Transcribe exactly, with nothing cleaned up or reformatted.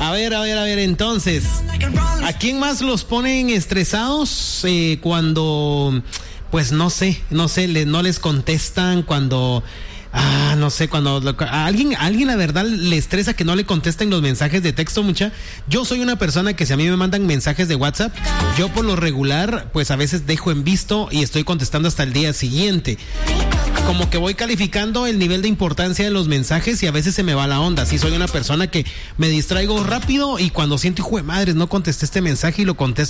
A ver, a ver, a ver, entonces, ¿a quién más los ponen estresados eh, cuando, pues no sé, no sé, le, no les contestan cuando... Ah, no sé, cuando a alguien, a alguien la verdad le estresa que no le contesten los mensajes de texto, mucha. Yo soy una persona que si a mí me mandan mensajes de WhatsApp, yo por lo regular, pues a veces dejo en visto y estoy contestando hasta el día siguiente. Como que voy calificando el nivel de importancia de los mensajes y a veces se me va la onda. Sí, soy una persona que me distraigo rápido y cuando siento, hijo de madres, no contesté este mensaje y lo contesto